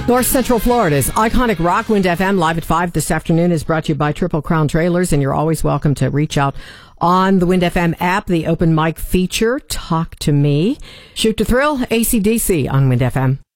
North Central Florida's iconic rock, Wind FM, live at 5 this afternoon, is brought to you by Triple Crown Trailers, and you're always welcome to reach out on the Wind FM app, the open mic feature, Talk to Me. Shoot to Thrill, AC/DC on Wind FM.